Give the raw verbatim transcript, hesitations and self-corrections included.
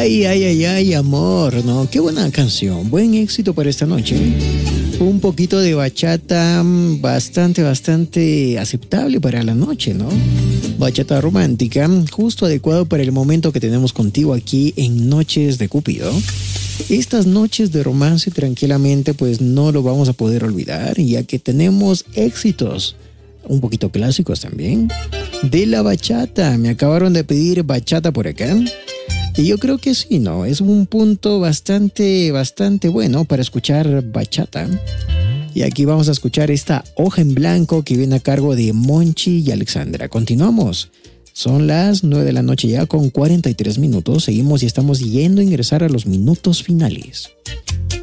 Ay, ay, ay, ay, amor, ¿no? Qué buena canción, buen éxito para esta noche. Un poquito de bachata bastante, bastante aceptable para la noche, ¿no? Bachata romántica, justo adecuado para el momento que tenemos contigo aquí en Noches de Cupido. Estas noches de romance tranquilamente pues no lo vamos a poder olvidar, ya que tenemos éxitos, un poquito clásicos también, de la bachata. Me acabaron de pedir bachata por acá. Y yo creo que sí, ¿no? Es un punto bastante, bastante bueno para escuchar bachata. Y aquí vamos a escuchar esta Hoja en Blanco que viene a cargo de Monchi y Alexandra. Continuamos. Son las nueve de la noche ya con cuarenta y tres minutos. Seguimos y estamos yendo a ingresar a los minutos finales.